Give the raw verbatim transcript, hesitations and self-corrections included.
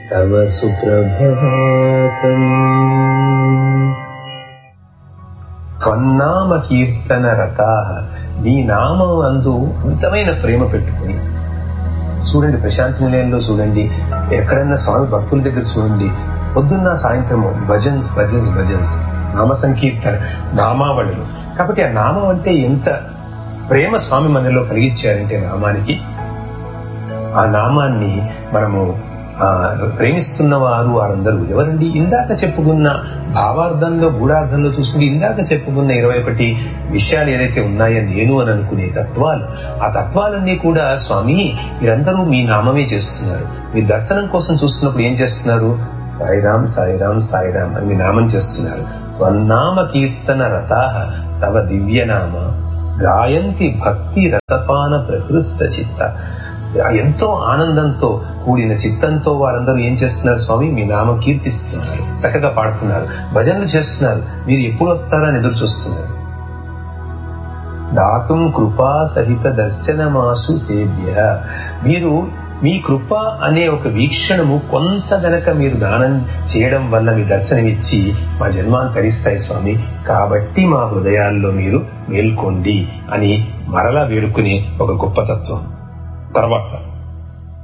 తవ సుప్రభాతం. త్వన్నామ కీర్తన రతాః, నీ నామం అందు అమితమైన ప్రేమ పెట్టుకుని చూడండి. ప్రశాంతి నిలయంలో చూడండి, ఎక్కడన్నా స్వామి భక్తుల దగ్గర చూడండి, పొద్దున్న సాయంత్రము భజన్స్ భజన్స్ భజన్స్ నామ సంకీర్తన, నామావళులు. కాబట్టి ఆ నామం అంటే ఎంత ప్రేమ స్వామి మనలో కలిగించారంటే నామానికి, ఆ నామాన్ని మనము ప్రేమిస్తున్న వారు వారందరూ ఎవరండి? ఇందాక చెప్పుకున్న భావార్థంలో గూఢార్థంలో చూసుకుంటే ఇందాక చెప్పుకున్న ఇరవై ఒకటి విషయాలు ఏదైతే ఉన్నాయో నేను అని అనుకునే తత్వాలు, ఆ తత్వాలన్నీ కూడా స్వామి మీరందరూ మీ నామమే చేస్తున్నారు. మీ దర్శనం కోసం చూస్తున్నప్పుడు ఏం చేస్తున్నారు? సాయిరాం సాయిరాం సాయిరాం అని మీ నామం చేస్తున్నారు. త్వన్నామ కీర్తన రతాః తవ దివ్యనామ గాయంతి భక్తి రసపాన ప్రకృష్ట చిత్త. ఎంతో ఆనందంతో కూడిన చిత్తంతో వారందరూ ఏం చేస్తున్నారు? స్వామి మీ నామం కీర్తిస్తున్నారు, చక్కగా పాడుతున్నారు, భజనలు చేస్తున్నారు. మీరు ఎప్పుడు వస్తారని ఎదురు చూస్తున్నారు. దాతుం కృపా సహిత దర్శనమాసు తేభ్య. మీరు మీ కృప అనే ఒక వీక్షణము కొంత గనక మీరు దానం చేయడం వల్ల మీ దర్శనమిచ్చి మా జన్మాన్ని తరిస్తాయి స్వామి. కాబట్టి మా హృదయాల్లో మీరు మేల్కోండి అని మరలా వేడుకునే ఒక గొప్ప తత్వం. తర్వాత